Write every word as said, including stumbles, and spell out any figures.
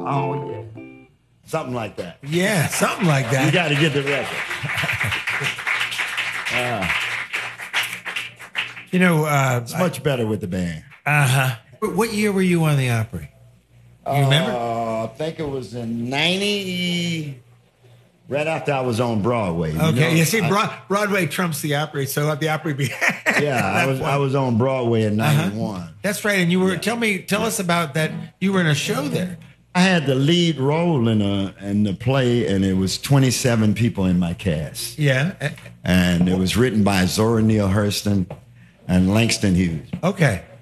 Oh, yeah. Something like that. Yeah, something like that. You got to get the record. uh, you know, uh, it's much better with the band. Uh-huh. What year were you on the Opry? You remember? Uh, I think it was in ninety, right after I was on Broadway. You Okay, know? you see, I, Broad, Broadway trumps the Opry, so let the Opry be. Yeah, I was point. I was on Broadway in ninety-one. Uh-huh. That's right, and you were. Yeah. Tell me, tell yeah. us about that. You were in a show there. I had the lead role in a in the play, and it was twenty-seven people in my cast. Yeah, and it was written by Zora Neale Hurston and Langston Hughes. Okay.